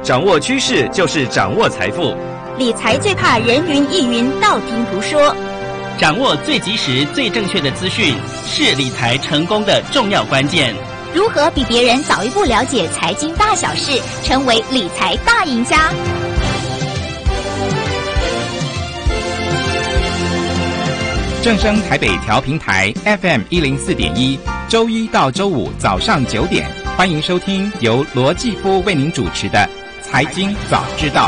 掌握趋势就是掌握财富。 理财最怕人云亦云，道听途说。 掌握最及时、最正确的资讯，是理财成功的重要关键。 如何比别人早一步了解财经大小事，成为理财大赢家？ 正声台北调频台 FM 104.1，周一到周五早上9点，欢迎收听由罗继夫为您主持的《财经早知道》。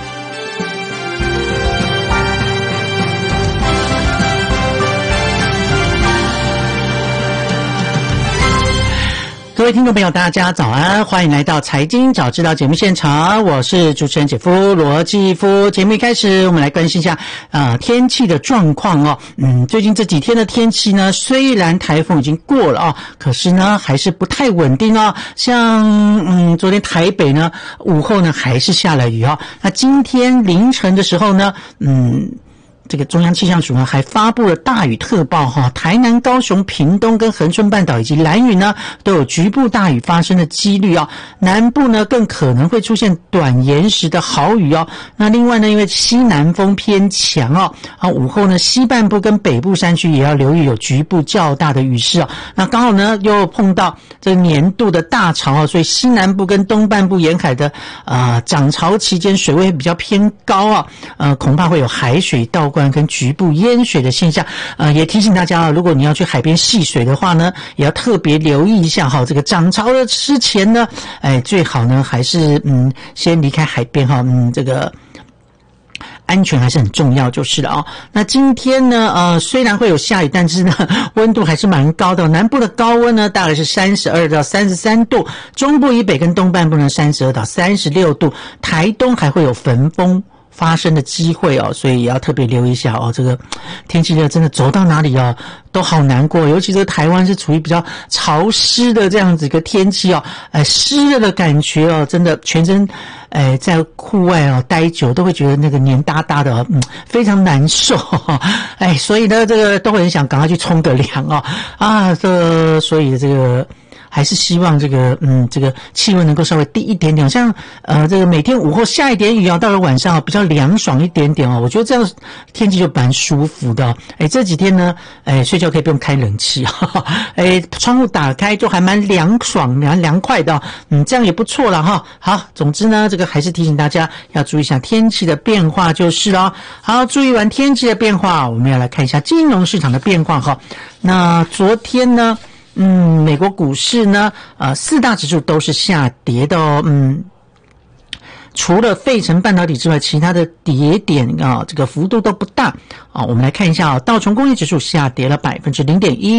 各位听众朋友，大家早安，欢迎来到财经早知道节目现场，我是主持人姐夫罗继夫。节目一开始，我们来关心一下天气的状况哦。最近这几天的天气呢，虽然台风已经过了哦，可是呢还是不太稳定哦。像昨天台北呢午后呢还是下了雨哦。那今天凌晨的时候呢，这个中央气象署呢还发布了大雨特报哈，台南、高雄、屏东跟恒春半岛以及兰屿呢都有局部大雨发生的几率哦。南部呢更可能会出现短延时的豪雨哦。那另外呢，因为西南风偏强哦，午后呢西半部跟北部山区也要留意有局部较大的雨势哦。那刚好呢又碰到这个年度的大潮哦，所以西南部跟东半部沿海的涨潮期间水位比较偏高啊，恐怕会有海水倒灌跟局部淹水的现象，也提醒大家啊，如果你要去海边戏水的话呢，也要特别留意一下哈。这个涨潮的之前呢，最好呢还是先离开海边哈，这个安全还是很重要就是了哦。那今天呢虽然会有下雨，但是呢温度还是蛮高的。南部的高温呢大概是32到33度，中部以北跟东半部呢32到36度，台东还会有焚风发生的机会哦，所以也要特别留意一下哦。这个天气热真的走到哪里哦都好难过，尤其这个台湾是处于比较潮湿的这样子一个天气哦，湿热的感觉哦，真的全身在户外哦待久都会觉得那个黏哒哒的非常难受所以呢这个都会很想赶快去冲个凉哦所以这个还是希望这个气温能够稍微低一点点，像这个每天午后下一点雨到了晚上比较凉爽一点点哦，我觉得这样天气就蛮舒服的这几天呢睡觉可以不用开冷气窗户打开就还蛮凉爽蛮凉快的这样也不错了哈。好，总之呢这个还是提醒大家要注意一下天气的变化就是了。好，注意完天气的变化，我们要来看一下金融市场的变化哈。那昨天呢美国股市呢四大指数都是下跌的哦。除了费城半导体之外，其他的跌点这个幅度都不大我们来看一下道琼工业指数下跌了 0.1%，